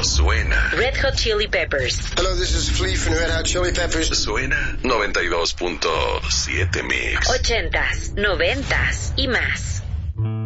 suena. Red Hot Chili Peppers. Hello, this is Flea from Red Hot Chili Peppers. Suena 92.7 Mix. 80s, 90s y más.